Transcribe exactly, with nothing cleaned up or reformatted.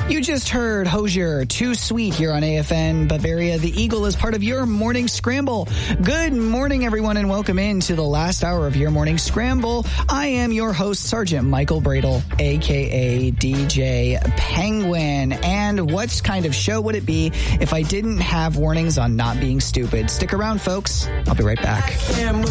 You just heard Hozier, Too Sweet here on A F N Bavaria. The Eagle is part of your morning scramble. Good morning, everyone, and welcome into the last hour of your morning scramble. I am your host, Sergeant Michael Bradle, a k a. D J Penguin. And what kind of show would it be if I didn't have warnings on not being stupid? Stick around, folks. I'll be right back.